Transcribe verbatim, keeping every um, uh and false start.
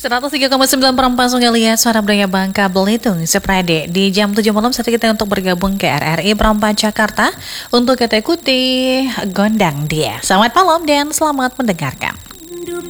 seratus tiga koma sembilan Perempat Sungai Liat, Suara Budaya Bangka Belitung, Seprade. Di jam tujuh malam saat kita untuk bergabung ke R R I Perempat Jakarta untuk kita ikuti Gondang Dia. Selamat malam dan selamat mendengarkan.